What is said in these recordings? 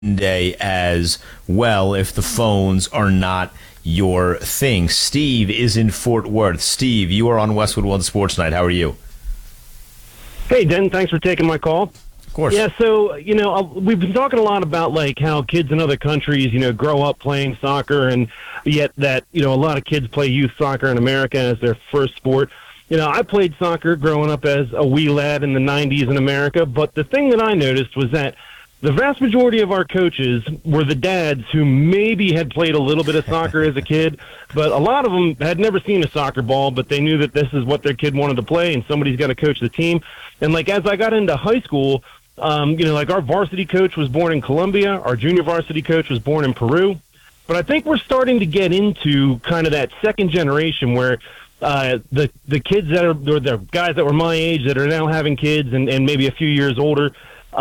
day as well if the phones are not your thing. Steve is in Fort Worth. Steve, you are on Westwood One Sports Night. How are you? Hey, Den, thanks for taking my call. Of course. Yeah, so, we've been talking a lot about, how kids in other countries, grow up playing soccer, and yet that, a lot of kids play youth soccer in America as their first sport. I played soccer growing up as a wee lad in the 90s in America, but the thing that I noticed was that the vast majority of our coaches were the dads who maybe had played a little bit of soccer as a kid, but a lot of them had never seen a soccer ball, but they knew that this is what their kid wanted to play, and somebody's got to coach the team. And, as I got into high school, our varsity coach was born in Colombia, our junior varsity coach was born in Peru, but I think we're starting to get into kind of that second generation where the kids that are, or the guys that were my age that are now having kids and maybe a few years older,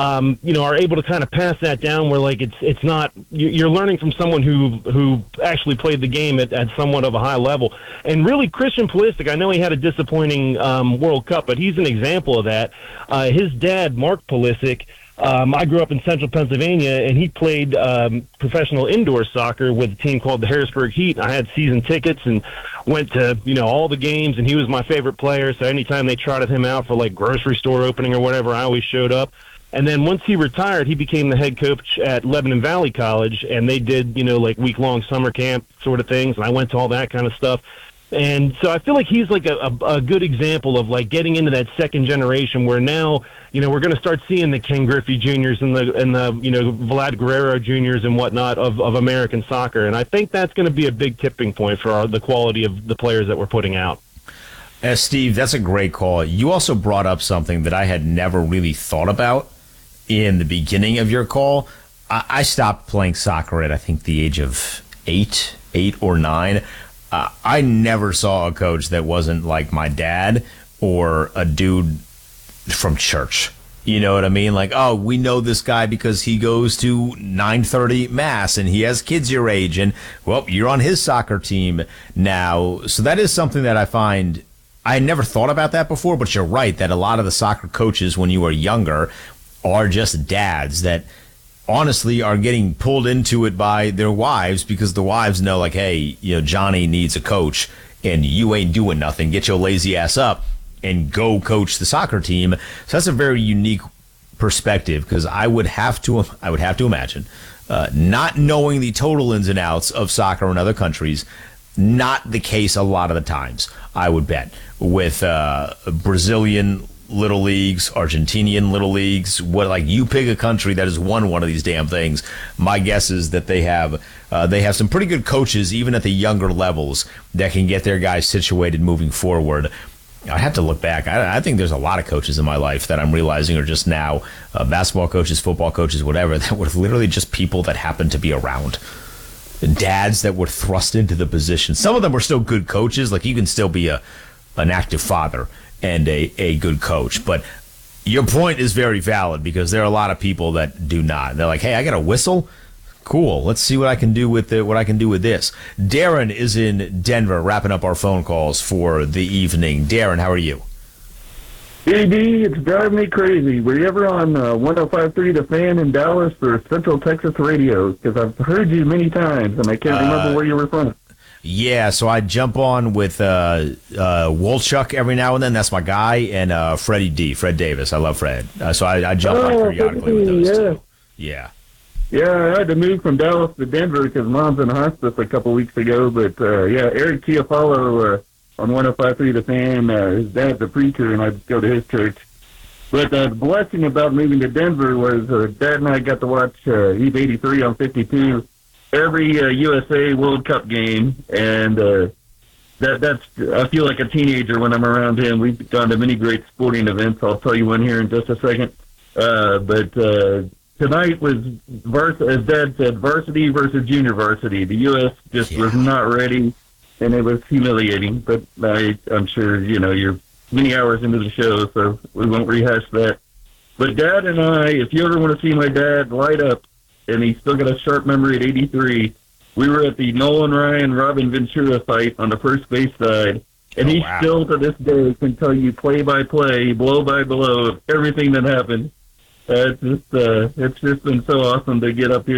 are able to kind of pass that down where it's not, you're learning from someone who actually played the game at somewhat of a high level. And really Christian Pulisic, I know he had a disappointing World Cup, but he's an example of that. His dad, Mark Pulisic, I grew up in central Pennsylvania, and he played professional indoor soccer with a team called the Harrisburg Heat. I had season tickets and went to, all the games, and he was my favorite player. So anytime they trotted him out for grocery store opening or whatever, I always showed up. And then once he retired, he became the head coach at Lebanon Valley College, and they did, week-long summer camp sort of things, and I went to all that kind of stuff. And so I feel like he's a good example of getting into that second generation where now, we're going to start seeing the Ken Griffey Juniors and the Vlad Guerrero Juniors and whatnot of American soccer. And I think that's going to be a big tipping point for the quality of the players that we're putting out. Steve, that's a great call. You also brought up something that I had never really thought about in the beginning of your call. I stopped playing soccer at, I think, the age of 8 or 9. I never saw a coach that wasn't like my dad or a dude from church. You know what I mean? We know this guy because he goes to 9:30 mass and he has kids your age, and well, you're on his soccer team now. So that is something that I find, I had never thought about that before, but you're right that a lot of the soccer coaches when you were younger are just dads that honestly are getting pulled into it by their wives because the wives know hey, Johnny needs a coach and you ain't doing nothing. Get your lazy ass up and go coach the soccer team. So that's a very unique perspective because I would have to imagine not knowing the total ins and outs of soccer in other countries, not the case a lot of the times, I would bet, with Brazilian little leagues, Argentinian little leagues, you pick a country that has won one of these damn things. My guess is that they have some pretty good coaches even at the younger levels that can get their guys situated moving forward. I have to look back. I think there's a lot of coaches in my life that I'm realizing are just now basketball coaches, football coaches, whatever, that were literally just people that happened to be around. Dads that were thrust into the position. Some of them were still good coaches. You can still be an active father and a good coach. But your point is very valid because there are a lot of people that do not. They're like, hey, I got a whistle? Cool. Let's see what I can do with this. Darren is in Denver, wrapping up our phone calls for the evening. Darren, how are you? DD, it's driving me crazy. Were you ever on 105.3 The Fan in Dallas or Central Texas Radio? Because I've heard you many times, and I can't remember where you were from. Yeah, so I jump on with Wolchuk every now and then. That's my guy. And Fred Davis. I love Fred. So I jump on periodically with those two. Yeah. Yeah, I had to move from Dallas to Denver because Mom's in hospice a couple weeks ago. But, Eric Chiafalo on 105.3 The Fan, his dad's a preacher, and I go to his church. But the blessing about moving to Denver was Dad and I got to watch Eve 83 on 52 every USA World Cup game, and that's I feel like a teenager when I'm around him. We've gone to many great sporting events. I'll tell you one here in just a second. But tonight was, as Dad said, varsity versus junior varsity. The U.S. just was not ready, and it was humiliating. But I'm sure, you're many hours into the show, so we won't rehash that. But Dad and I, if you ever want to see my dad light up, and he's still got a sharp memory at 83, we were at the Nolan Ryan, Robin Ventura fight on the first base side, and he still to this day can tell you play-by-play, blow-by-blow of everything that happened. It's just been so awesome to get up here